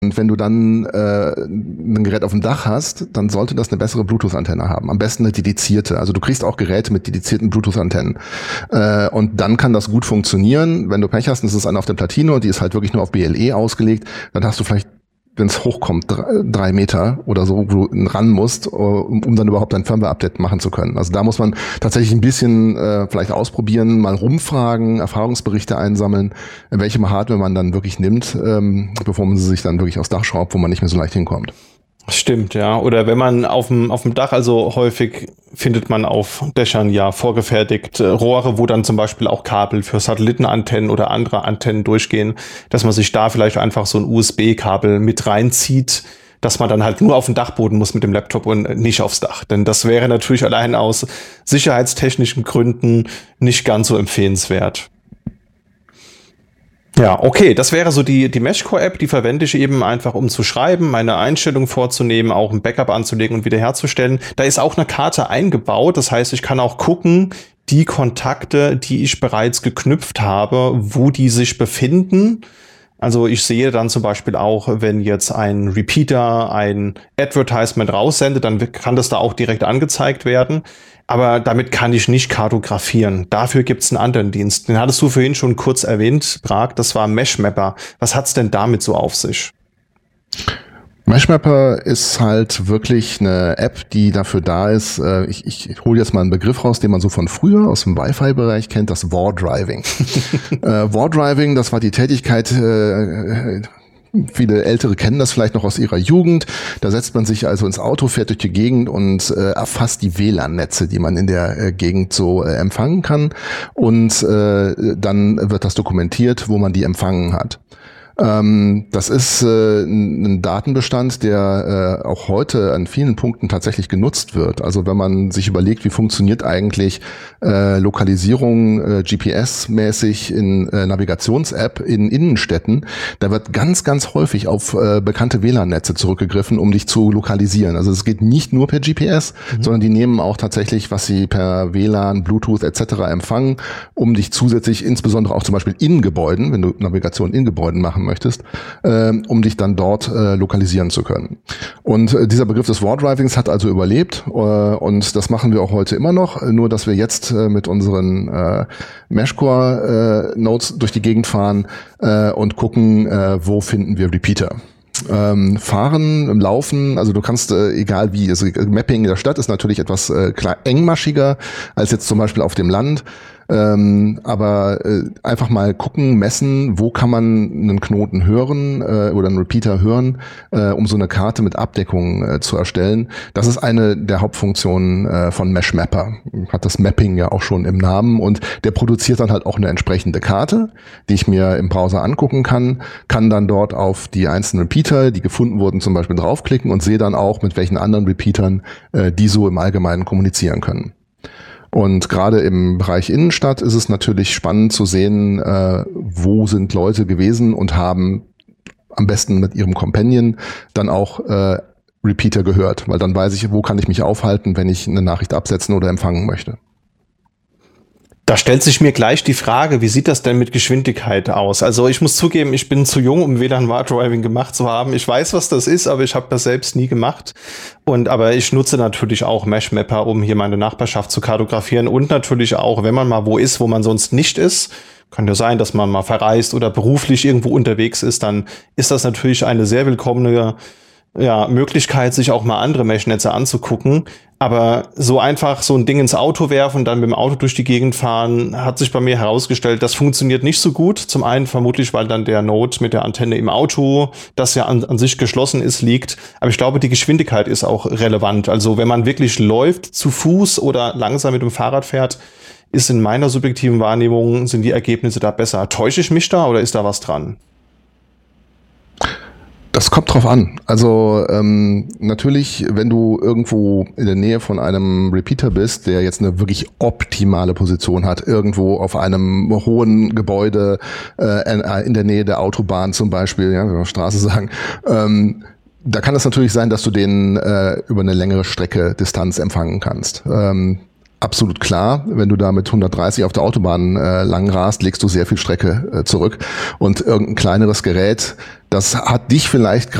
Und wenn du dann ein Gerät auf dem Dach hast, dann sollte das eine bessere Bluetooth-Antenne haben. Am besten eine dedizierte. Also du kriegst auch Geräte mit dedizierten Bluetooth-Antennen. Und dann kann das gut funktionieren. Wenn du Pech hast, und es ist eine auf der Platine und die ist halt wirklich nur auf BLE ausgelegt, dann hast du vielleicht, wenn es hochkommt, 3 Meter oder so, wo du ran musst, um dann überhaupt ein Firmware-Update machen zu können. Also da muss man tatsächlich ein bisschen vielleicht ausprobieren, mal rumfragen, Erfahrungsberichte einsammeln, welche Hardware man dann wirklich nimmt, bevor man sie sich dann wirklich aufs Dach schraubt, wo man nicht mehr so leicht hinkommt. Stimmt, ja. Oder wenn man auf dem Dach, also häufig findet man auf Dächern ja vorgefertigt Rohre, wo dann zum Beispiel auch Kabel für Satellitenantennen oder andere Antennen durchgehen, dass man sich da vielleicht einfach so ein USB-Kabel mit reinzieht, dass man dann halt nur auf den Dachboden muss mit dem Laptop und nicht aufs Dach. Denn das wäre natürlich allein aus sicherheitstechnischen Gründen nicht ganz so empfehlenswert. Ja, okay, das wäre so die Meshcore-App, die verwende ich eben einfach, um zu schreiben, meine Einstellungen vorzunehmen, auch ein Backup anzulegen und wiederherzustellen. Da ist auch eine Karte eingebaut, das heißt, ich kann auch gucken, die Kontakte, die ich bereits geknüpft habe, wo die sich befinden. Also ich sehe dann zum Beispiel auch, wenn jetzt ein Repeater ein Advertisement raussendet, dann kann das da auch direkt angezeigt werden. Aber damit kann ich nicht kartografieren. Dafür gibt es einen anderen Dienst. Den hattest du vorhin schon kurz erwähnt, Prag, das war Meshmapper. Was hat's denn damit so auf sich? Meshmapper ist halt wirklich eine App, die dafür da ist. Ich hole jetzt mal einen Begriff raus, den man so von früher aus dem Wi-Fi-Bereich kennt, das War-Driving. War-Driving, das war die Tätigkeit, viele Ältere kennen das vielleicht noch aus ihrer Jugend. Da setzt man sich also ins Auto, fährt durch die Gegend und erfasst die WLAN-Netze, die man in der Gegend so empfangen kann. Und dann wird das dokumentiert, wo man die empfangen hat. Das ist ein Datenbestand, der auch heute an vielen Punkten tatsächlich genutzt wird. Also wenn man sich überlegt, wie funktioniert eigentlich Lokalisierung GPS-mäßig in Navigations-App in Innenstädten, da wird ganz, ganz häufig auf bekannte WLAN-Netze zurückgegriffen, um dich zu lokalisieren. Also es geht nicht nur per GPS, sondern die nehmen auch tatsächlich, was sie per WLAN, Bluetooth etc. empfangen, um dich zusätzlich, insbesondere auch zum Beispiel in Gebäuden, wenn du Navigation in Gebäuden machen möchtest, um dich dann dort lokalisieren zu können. Und dieser Begriff des War-Drivings hat also überlebt und das machen wir auch heute immer noch, nur dass wir jetzt mit unseren Meshcore-Nodes durch die Gegend fahren und gucken, wo finden wir Repeater. Fahren, Laufen, also du kannst, egal wie, also Mapping in der Stadt ist natürlich etwas engmaschiger als jetzt zum Beispiel auf dem Land. Aber einfach mal gucken, messen, wo kann man einen Knoten hören oder einen Repeater hören, um so eine Karte mit Abdeckung zu erstellen. Das ist eine der Hauptfunktionen von Meshmapper. Hat das Mapping ja auch schon im Namen und der produziert dann halt auch eine entsprechende Karte, die ich mir im Browser angucken kann dann dort auf die einzelnen Repeater, die gefunden wurden, zum Beispiel draufklicken und sehe dann auch, mit welchen anderen Repeatern die so im Allgemeinen kommunizieren können. Und gerade im Bereich Innenstadt ist es natürlich spannend zu sehen, wo sind Leute gewesen und haben am besten mit ihrem Companion dann auch Repeater gehört, weil dann weiß ich, wo kann ich mich aufhalten, wenn ich eine Nachricht absetzen oder empfangen möchte. Da stellt sich mir gleich die Frage, wie sieht das denn mit Geschwindigkeit aus? Also ich muss zugeben, ich bin zu jung, um WLAN War-Driving gemacht zu haben. Ich weiß, was das ist, aber ich habe das selbst nie gemacht. Aber ich nutze natürlich auch Meshmapper, um hier meine Nachbarschaft zu kartografieren und natürlich auch, wenn man mal wo ist, wo man sonst nicht ist. Kann ja sein, dass man mal verreist oder beruflich irgendwo unterwegs ist, dann ist das natürlich eine sehr willkommene Möglichkeit, sich auch mal andere Meshnetze anzugucken. Aber so einfach so ein Ding ins Auto werfen, dann mit dem Auto durch die Gegend fahren, hat sich bei mir herausgestellt, das funktioniert nicht so gut. Zum einen vermutlich, weil dann der Node mit der Antenne im Auto, das ja an sich geschlossen ist, liegt. Aber ich glaube, die Geschwindigkeit ist auch relevant. Also wenn man wirklich läuft, zu Fuß oder langsam mit dem Fahrrad fährt, ist in meiner subjektiven Wahrnehmung, sind die Ergebnisse da besser. Täusche ich mich da oder ist da was dran? Das kommt drauf an. Also natürlich, wenn du irgendwo in der Nähe von einem Repeater bist, der jetzt eine wirklich optimale Position hat, irgendwo auf einem hohen Gebäude, in der Nähe der Autobahn zum Beispiel, ja, wenn wir Straße sagen, da kann es natürlich sein, dass du den über eine längere Strecke Distanz empfangen kannst. absolut klar. Wenn du da mit 130 auf der Autobahn lang rast, legst du sehr viel Strecke zurück. Und irgendein kleineres Gerät, das hat dich vielleicht